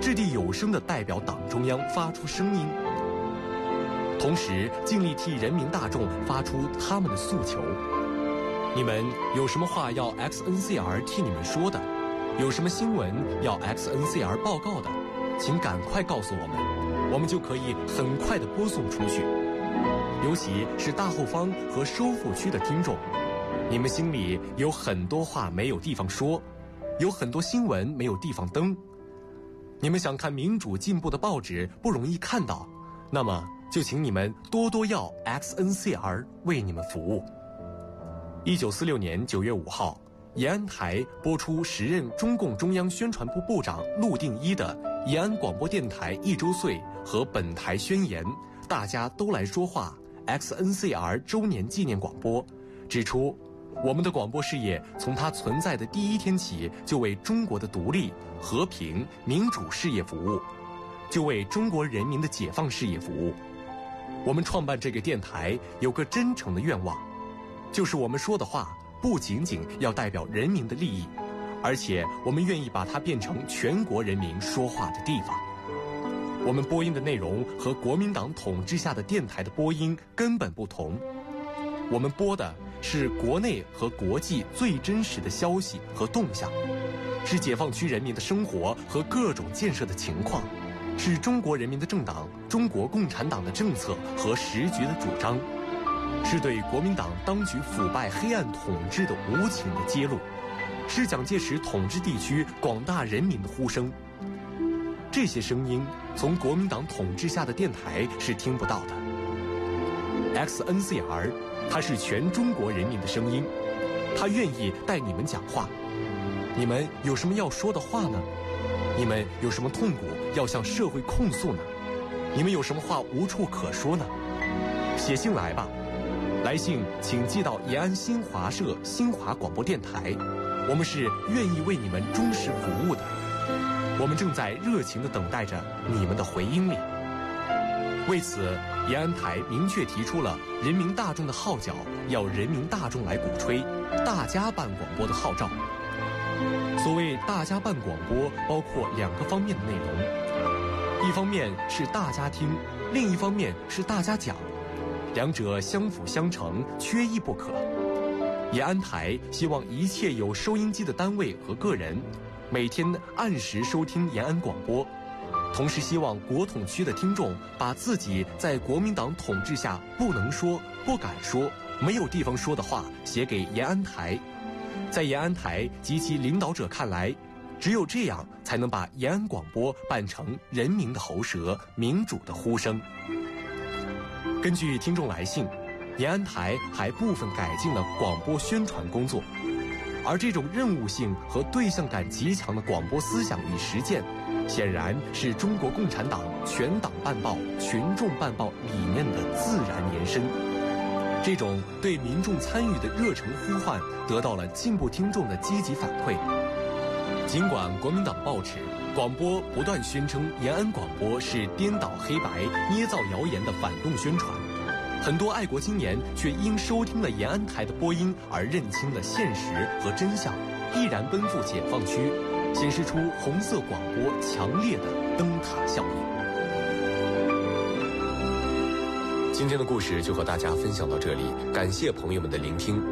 掷地有声地代表党中央发出声音，同时尽力替人民大众发出他们的诉求。你们有什么话要 XNCR 替你们说的，有什么新闻要 XNCR 报告的，请赶快告诉我们，我们就可以很快地播送出去。尤其是大后方和收复区的听众，你们心里有很多话没有地方说，有很多新闻没有地方登。你们想看民主进步的报纸不容易看到，那么就请你们多多要 XNCR 为你们服务。1946年9月5号，延安台播出时任中共中央宣传部部长陆定一的延安广播电台1周岁和本台宣言，大家都来说话 XNCR 周年纪念广播，指出我们的广播事业从它存在的第一天起，就为中国的独立、和平、民主事业服务，就为中国人民的解放事业服务。我们创办这个电台有个真诚的愿望，就是我们说的话不仅仅要代表人民的利益，而且我们愿意把它变成全国人民说话的地方。我们播音的内容和国民党统治下的电台的播音根本不同，我们播的是国内和国际最真实的消息和动向，是解放区人民的生活和各种建设的情况，是中国人民的政党中国共产党的政策和时局的主张，是对国民党当局腐败黑暗统治的无情的揭露，是蒋介石统治地区广大人民的呼声。这些声音从国民党统治下的电台是听不到的。XNCR 它是全中国人民的声音，它愿意带你们讲话。你们有什么要说的话呢？你们有什么痛苦要向社会控诉呢？你们有什么话无处可说呢？写信来吧，来信请寄到延安新华社新华广播电台，我们是愿意为你们忠实服务的。我们正在热情地等待着你们的回音里。为此，延安台明确提出了人民大众的号角，要人民大众来鼓吹大家办广播的号召。所谓大家办广播，包括2个方面的内容，一方面是大家听，另一方面是大家讲，两者相辅相成，缺一不可。延安台希望一切有收音机的单位和个人每天按时收听延安广播，同时希望国统区的听众把自己在国民党统治下不能说、不敢说、没有地方说的话写给延安台。在延安台及其领导者看来，只有这样才能把延安广播办成人民的喉舌、民主的呼声。根据听众来信，延安台还部分改进了广播宣传工作，而这种任务性和对象感极强的广播思想与实践，显然是中国共产党全党办报、群众办报理念的自然延伸。这种对民众参与的热诚呼唤得到了进步听众的积极反馈。尽管国民党报纸、广播不断宣称延安广播是颠倒黑白、捏造谣言的反动宣传，很多爱国青年却因收听了延安台的播音而认清了现实和真相，毅然奔赴解放区，显示出红色广播强烈的灯塔效应。今天的故事就和大家分享到这里，感谢朋友们的聆听。